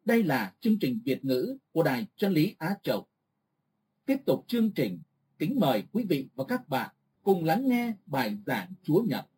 Đây là chương trình Việt ngữ của Đài Chân lý Á Châu. Tiếp tục chương trình, kính mời quý vị và các bạn cùng lắng nghe bài giảng Chúa Nhật.